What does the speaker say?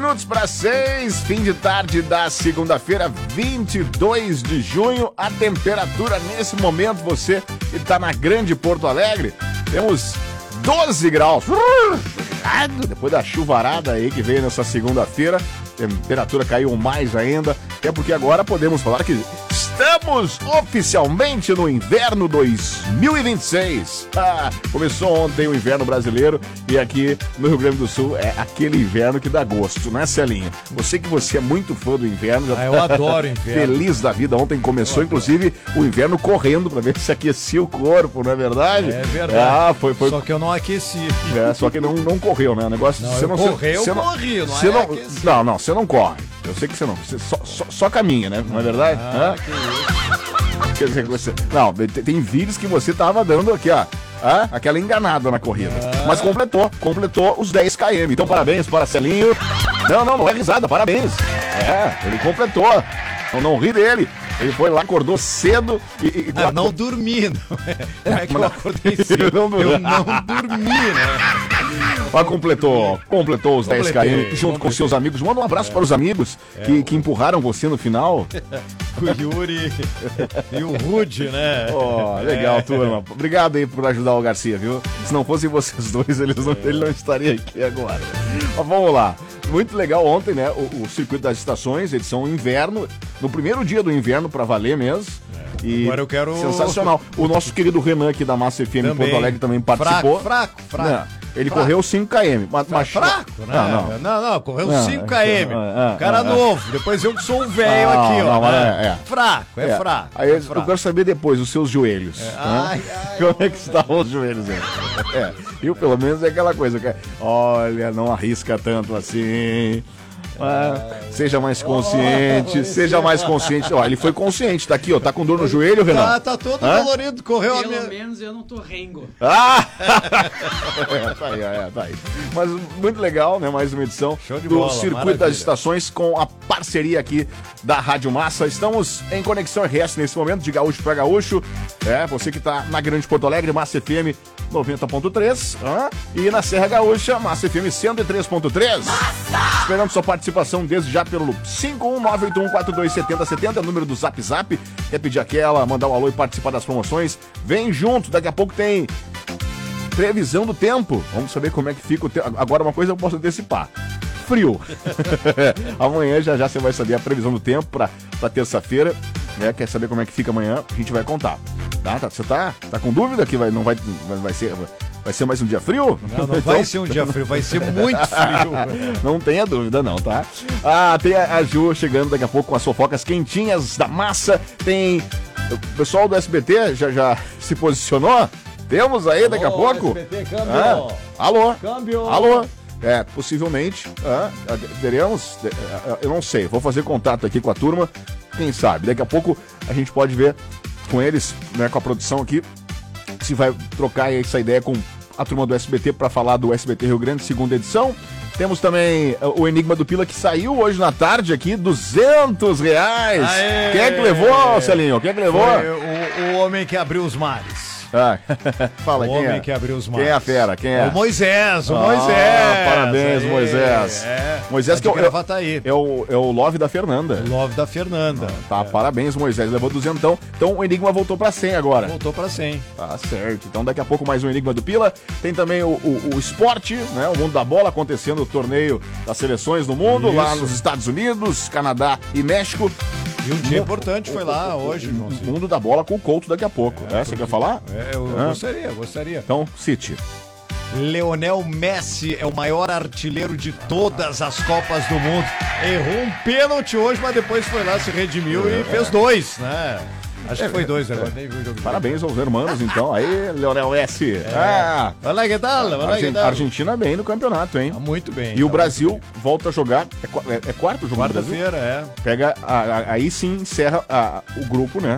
minutos para 6, fim de tarde da segunda-feira, 22 de junho. A temperatura nesse momento, você que está na Grande Porto Alegre, temos 12 graus. Depois da chuvarada aí que veio nessa segunda-feira, a temperatura caiu mais ainda, até porque agora podemos falar que estamos oficialmente no inverno 2026. Começou ontem o inverno brasileiro e aqui no Rio Grande do Sul é aquele inverno que dá gosto, né, Celinho? Você é muito fã do inverno. Eu adoro inverno. Feliz da vida. Ontem começou, inclusive, o inverno correndo pra ver se aquecia o corpo, não é verdade? É verdade. Foi. Só que eu não aqueci. Só que não correu, né? O negócio... Não, eu corri, Não, você não corre. Eu sei que você não. Você só caminha, né? Não é verdade? Que isso. Não, tem vídeos que você tava dando aqui, ó. Aquela enganada na corrida. Mas completou os 10 km. Então, parabéns para Celinho. Não é risada, parabéns. Ele completou. Não ri dele. Ele foi lá, acordou cedo e não dormi. Não é que eu acordei cedo. Eu não dormi, né? Mas completou os 10 km junto com seus amigos. Manda um abraço para os amigos que empurraram você no final. O Yuri e o Rude, né? Legal, turma. Obrigado aí por ajudar o Garcia, viu? Se não fossem vocês dois, ele não estaria aqui agora. Mas vamos lá. Muito legal ontem, né? O Circuito das Estações, edição inverno. No primeiro dia do inverno, pra valer mesmo. E agora eu quero... Sensacional. O nosso querido Renan aqui da Massa FM em Porto Alegre também participou. Fraco. Ele correu 5 km. Mas fraco, né? Não, correu 5 km. Cara novo. Depois eu que sou um velho aqui, ó. Fraco. Aí eu quero saber depois, os seus joelhos. Como é que estavam os joelhos aí? Eu, pelo menos, é aquela coisa que... Olha, não arrisca tanto assim... Seja mais consciente, Ó, ele foi consciente, tá aqui, ó. Tá com dor no joelho, Renan? Tá todo dolorido, correu Pelo menos eu não tô rengo. Tá aí. Mas muito legal, né? Mais uma edição do bola, Circuito maravilha. das Estações com a parceria aqui da Rádio Massa. Estamos em Conexão RS nesse momento, de gaúcho pra gaúcho. Você que tá na Grande Porto Alegre, Massa FM 90.3. E na Serra Gaúcha, Massa FM 103.3. Esperando sua participação desde já pelo 51981427070, número do Zap. Quer pedir aquela, mandar um alô e participar das promoções? Vem junto, daqui a pouco tem previsão do tempo. Vamos saber como é que fica o tempo. Agora uma coisa eu posso antecipar. Frio. Amanhã já você vai saber a previsão do tempo pra terça-feira. Quer saber como é que fica amanhã? A gente vai contar. Você tá com dúvida que vai ser mais um dia frio? Não vai ser um dia frio, vai ser muito frio. Não tenha dúvida não, tá? Tem a Ju chegando daqui a pouco com as fofocas quentinhas da massa. Tem o pessoal do SBT já se posicionou? Temos aí daqui a pouco? SBT, câmbio. Alô? Possivelmente teremos, eu não sei, vou fazer contato aqui com a turma, quem sabe, daqui a pouco a gente pode ver com eles, né, com a produção aqui, se vai trocar essa ideia com a turma do SBT para falar do SBT Rio Grande, segunda edição. Temos também o Enigma do Pila, que saiu hoje na tarde aqui, R$200. Aê! Quem é que levou, Celinho? Quem é que levou? Foi o homem que abriu os mares. Fala, o quem homem é? que abriu os mares. Quem é a fera? Quem é? O Moisés. Parabéns, Moisés. Moisés que é o Love da Fernanda. Love da Fernanda. Parabéns, Moisés. Levou 200. Então o Enigma voltou pra 100 agora. Voltou pra 100. Tá certo. Então daqui a pouco mais um Enigma do Pila. Tem também o esporte, né? O mundo da bola, acontecendo o torneio das seleções no mundo, lá nos Estados Unidos, Canadá e México. E um dia importante foi lá hoje, João. Mundo da bola com o Couto daqui a pouco. Você quer falar? Eu gostaria. Então, City. Lionel Messi é o maior artilheiro de todas as Copas do Mundo. Errou um pênalti hoje, mas depois foi lá, se redimiu e fez 2, né? Acho que foi 2 agora. Parabéns aos irmãos, então. Aí, Lionel Messi. Olha que tal? Argentina bem no campeonato, hein? Muito bem. E o Brasil volta a jogar. É quarto jogo do Brasil? Quarta-feira, Pega, aí sim encerra o grupo, né?